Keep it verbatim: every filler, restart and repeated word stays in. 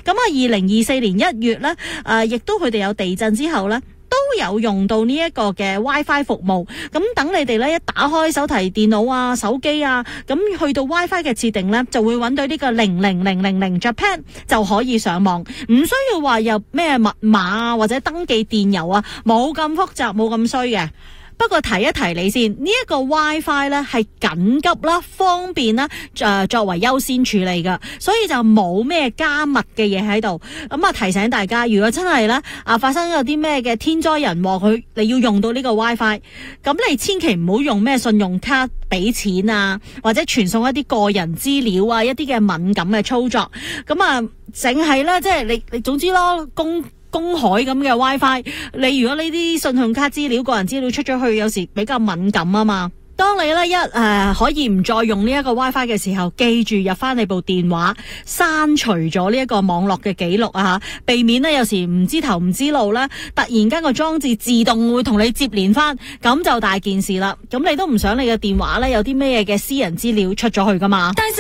咁啊，二零二四年一月咧，誒、呃，亦都佢哋有地震之後咧，都有用到呢一個嘅 WiFi 服務，咁等你哋咧一打開手提電腦啊、手機啊，咁去到 WiFi 嘅設定咧，就會揾到呢個零零零零零 Japan 就可以上網，唔需要話有咩密碼啊或者登記電郵啊，冇咁複雜，冇咁衰嘅。不過提一提你先，呢、這、一個 WiFi 咧係緊急啦、方便啦，誒、呃、作為優先處理噶，所以就冇咩加密嘅嘢喺度。咁啊提醒大家，如果真係咧啊發生有啲咩嘅天災人禍，佢你要用到呢個 WiFi，咁你千祈唔好用咩信用卡俾錢啊，或者傳送一啲個人資料啊，一啲嘅敏感嘅操作。咁啊，淨係咧即係你你總之咯，公。公海咁嘅 WiFi， 你如果呢啲信用卡資料、個人資料出咗去，有時比較敏感啊嘛。當你咧一誒、呃、可以唔再用呢一個 WiFi 嘅時候，記住入翻你部電話，刪除咗呢一個網絡嘅記錄啊，避免咧有時唔知頭唔知路咧，突然間個裝置自動會同你接連翻，咁就大件事啦。咁你都唔想你嘅電話咧有啲咩嘅私人資料出咗去噶嘛？